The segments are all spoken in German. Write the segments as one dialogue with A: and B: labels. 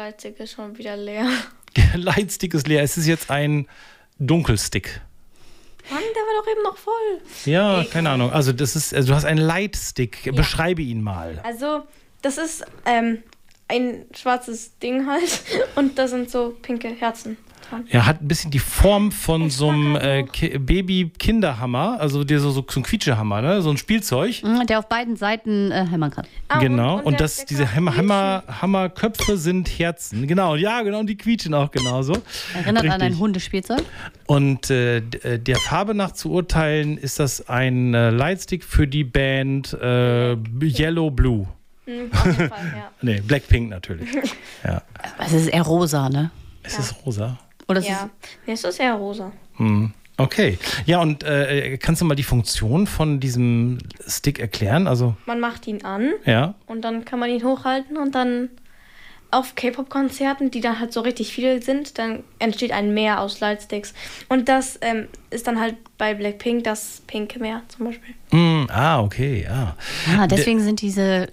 A: Lightstick ist schon wieder leer.
B: Der Lightstick ist leer. Es ist jetzt ein Dunkelstick.
A: Mann, der war doch eben noch voll.
B: Ja, keine Ahnung. Also du hast einen Lightstick. Ja. Beschreibe ihn mal.
A: Also, das ist ein schwarzes Ding halt und da sind so pinke Herzen dran.
B: Ja, hat ein bisschen die Form von so einem Baby-Kinderhammer, also so ein Quietschehammer, ne? So ein Spielzeug.
C: Der auf beiden Seiten hämmern kann.
B: Genau, und diese Hammerköpfe sind Herzen. Genau, ja, genau, und die quietschen auch genauso.
C: Erinnert an ein Hundespielzeug.
B: Und der Farbe nach zu urteilen, ist das ein Lightstick für die Band Yellow Blue.
A: Auf jeden Fall, ja.
B: Nee, Blackpink natürlich. Ja.
C: Es ist eher rosa, ne?
B: Es ist rosa.
C: Oder
A: es ist eher rosa.
B: Okay. Ja, und kannst du mal die Funktion von diesem Stick erklären? Also,
A: man macht ihn an und dann kann man ihn hochhalten und dann auf K-Pop-Konzerten, die dann halt so richtig viele sind, dann entsteht ein Meer aus Lightsticks. Und das ist dann halt bei Blackpink das pinke Meer zum Beispiel.
B: Okay, ja.
C: Deswegen sind diese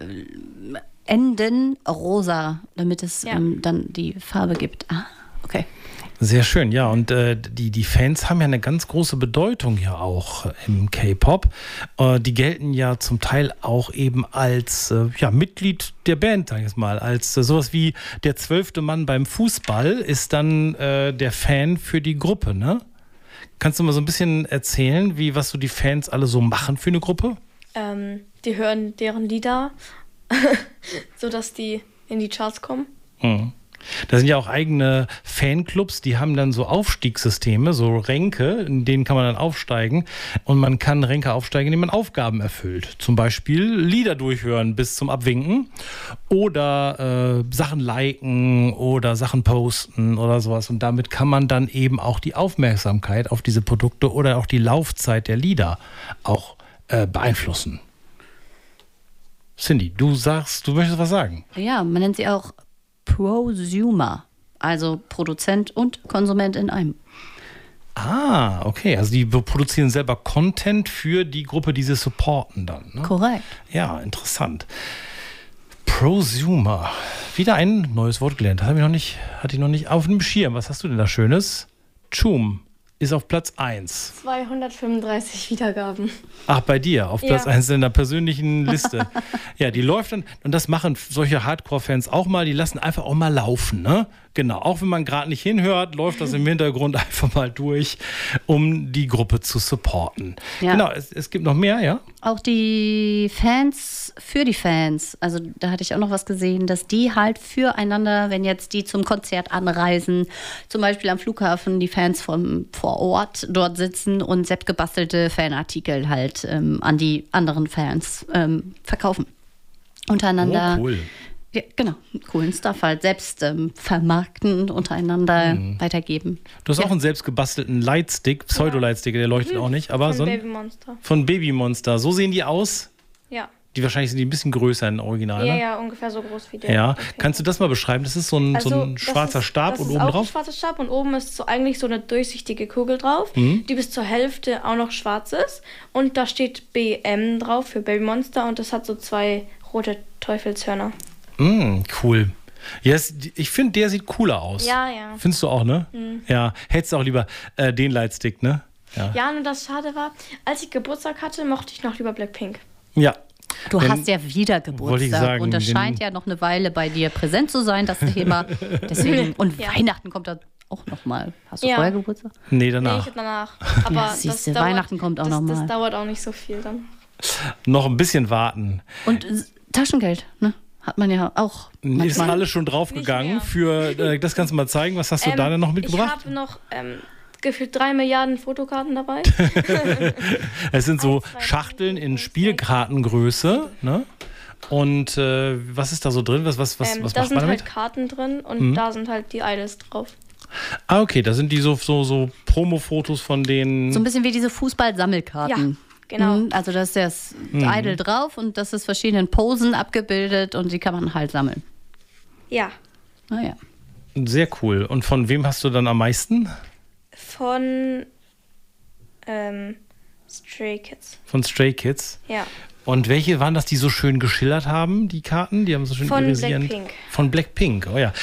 C: Enden rosa, damit es dann die Farbe gibt. Okay.
B: Sehr schön, ja. Und die Fans haben ja eine ganz große Bedeutung ja auch im K-Pop. Die gelten ja zum Teil auch eben als Mitglied der Band, sag ich jetzt mal. Als sowas wie der 12. Mann beim Fußball ist dann der Fan für die Gruppe, ne? Kannst du mal so ein bisschen erzählen, was so die Fans alle so machen für eine Gruppe?
A: Die hören deren Lieder, sodass die in die Charts kommen.
B: Da sind ja auch eigene Fanclubs, die haben dann so Aufstiegssysteme, so Ränke, in denen kann man dann aufsteigen. Und man kann Ränke aufsteigen, indem man Aufgaben erfüllt. Zum Beispiel Lieder durchhören bis zum Abwinken oder Sachen liken oder Sachen posten oder sowas. Und damit kann man dann eben auch die Aufmerksamkeit auf diese Produkte oder auch die Laufzeit der Lieder auch beeinflussen. Cindy, du sagst, du möchtest was sagen.
C: Ja, man nennt sie auch Prosumer, also Produzent und Konsument in einem.
B: Okay. Also die produzieren selber Content für die Gruppe, die sie supporten dann. Ne?
C: Korrekt.
B: Ja, interessant. Prosumer. Wieder ein neues Wort gelernt. Hatte ich noch nicht auf dem Schirm. Was hast du denn da Schönes? Chum ist auf Platz 1.
A: 235 Wiedergaben.
B: Ach, bei dir, auf Platz 1 in der persönlichen Liste. Ja, die läuft dann, und das machen solche Hardcore-Fans auch mal, die lassen einfach auch mal laufen, ne? Genau, auch wenn man gerade nicht hinhört, läuft das im Hintergrund einfach mal durch, um die Gruppe zu supporten. Ja. Genau, es gibt noch mehr, ja?
C: Auch die Fans für die Fans, also da hatte ich auch noch was gesehen, dass die halt füreinander, wenn jetzt die zum Konzert anreisen, zum Beispiel am Flughafen, die Fans vor Ort dort sitzen und selbstgebastelte Fanartikel halt an die anderen Fans verkaufen. Untereinander.
B: Oh, cool.
C: Ja, genau, coolen Stuff halt selbst vermarkten, untereinander weitergeben.
B: Du hast auch einen selbst gebastelten Lightstick, Pseudo-Lightstick, der leuchtet auch nicht, aber
A: von Baby Monster.
B: Von Baby Monster. So sehen die aus?
A: Ja.
B: Wahrscheinlich sind die ein bisschen größer in Original, ne?
A: Ja, ungefähr so groß wie der.
B: Ja, kannst du das mal beschreiben? Das ist so ein schwarzer Stab und oben drauf? Das ist ein
A: schwarzer Stab und oben ist eigentlich so eine durchsichtige Kugel drauf, die bis zur Hälfte auch noch schwarz ist. Und da steht BM drauf für Baby Monster und das hat so 2 rote Teufelshörner.
B: Cool. Ja, ich finde, der sieht cooler aus.
A: Ja.
B: Findest du auch, ne? Ja, hättest du auch lieber den Lightstick, ne?
A: Ja, nur das Schade war, als ich Geburtstag hatte, mochte ich noch lieber Blackpink.
B: Ja.
C: Du hast ja wieder Geburtstag und das scheint ja noch eine Weile bei dir präsent zu sein, das Thema. Deswegen, und Weihnachten kommt da auch noch mal. Hast du vorher Geburtstag?
B: Nee, danach.
A: Nee, ich hab danach. Aber
C: Weihnachten kommt auch noch mal.
A: Das dauert auch nicht so viel dann.
B: Noch ein bisschen warten.
C: Und Taschengeld, ne? Hat man ja auch.
B: Nee, ist alles schon draufgegangen. Das kannst du mal zeigen. Was hast du da denn noch mitgebracht?
A: Ich habe noch gefühlt 3 Milliarden Fotokarten dabei.
B: Es sind so Schachteln in Spielkartengröße, ne? Und was ist da so drin? Was macht man damit?
A: Da sind halt Karten drin und da sind halt die Idols drauf.
B: Okay, da sind die so Promo-Fotos von denen.
C: So ein bisschen wie diese Fußball-Sammelkarten.
A: Ja. Genau.
C: Also da ist das Idol drauf und das ist verschiedenen Posen abgebildet und die kann man halt sammeln.
A: Ja.
C: Ja.
B: Sehr cool. Und von wem hast du dann am meisten?
A: Von Stray Kids.
B: Von Stray Kids?
A: Ja.
B: Und welche waren das, die so schön geschildert haben, die Karten? Die haben so schön
A: von
B: irisierend.
A: Blackpink.
B: Von Blackpink, oh ja.